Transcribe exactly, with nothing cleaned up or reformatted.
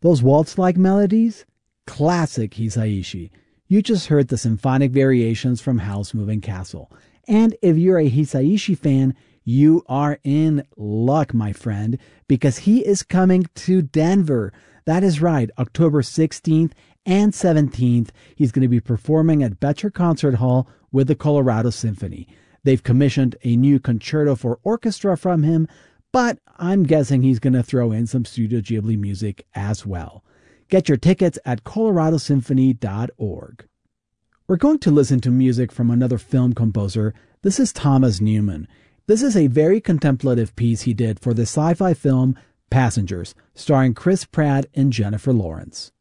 Those waltz-like melodies? Classic Hisaishi. You just heard the symphonic variations from Howl's Moving Castle. And if you're a Hisaishi fan, you are in luck, my friend, because he is coming to Denver. That is right, October sixteenth and seventeenth. He's going to be performing at Betcher Concert Hall with the Colorado Symphony. They've commissioned a new concerto for orchestra from him, but I'm guessing he's going to throw in some Studio Ghibli music as well. Get your tickets at colorado symphony dot org. We're going to listen to music from another film composer. This is Thomas Newman. This is a very contemplative piece he did for the sci-fi film Passengers, starring Chris Pratt and Jennifer Lawrence.